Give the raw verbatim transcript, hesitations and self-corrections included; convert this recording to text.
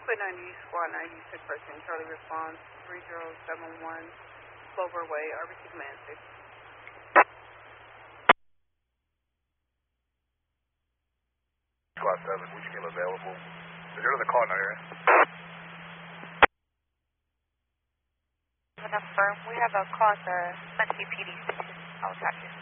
ninety, Squad ninety, sick person. Charlie responds, three zero seven one, Clover Way, R B C Command six. Squad seven, which came available. Is there another call in our area? Confirm, we have a call at the Muncie P D station. I'll talk to you.